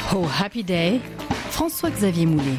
Oh Happy Day, François-Xavier Moulet.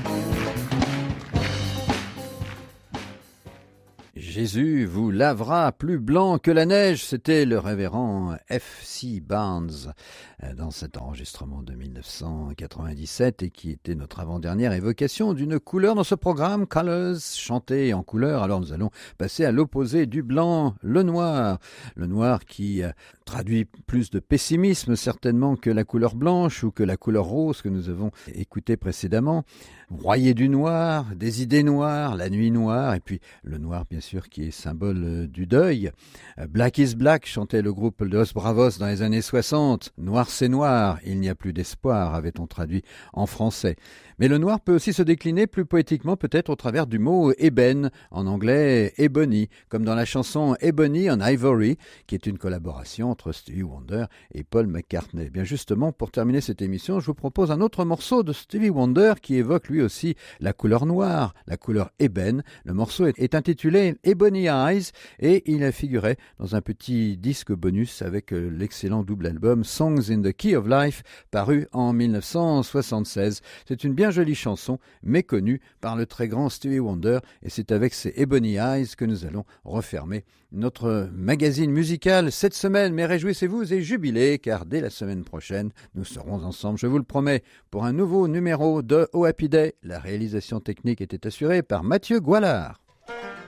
Jésus vous lavera plus blanc que la neige, c'était le révérend F.C. Barnes dans cet enregistrement de 1997 et qui était notre avant-dernière évocation d'une couleur dans ce programme, Colors, chanté en couleur. Alors nous allons passer à l'opposé du blanc, le noir qui traduit plus de pessimisme certainement que la couleur blanche ou que la couleur rose que nous avons écoutée précédemment. Broyé du noir, des idées noires, la nuit noire et puis le noir bien sûr qui est symbole du deuil. Black is Black chantait le groupe Los Bravos dans les années 60. Noir c'est noir, il n'y a plus d'espoir, avait-on traduit en français. Mais le noir peut aussi se décliner plus poétiquement peut-être au travers du mot ébène, en anglais ebony, comme dans la chanson Ebony on Ivory, qui est une collaboration entre Stevie Wonder et Paul McCartney. Eh bien justement, pour terminer cette émission, je vous propose un autre morceau de Stevie Wonder qui évoque lui aussi la couleur noire, la couleur ébène. Le morceau est intitulé Ebony Eyes et il a figuré dans un petit disque bonus avec l'excellent double album Songs in the Key of Life paru en 1976. C'est une bien jolie chanson méconnue par le très grand Stevie Wonder et c'est avec ces Ebony Eyes que nous allons refermer notre magazine musical cette semaine. Mais réjouissez-vous et jubilez car dès la semaine prochaine nous serons ensemble, je vous le promets, pour un nouveau numéro de Oh Happy Day. La réalisation technique était assurée par Mathieu Goualard.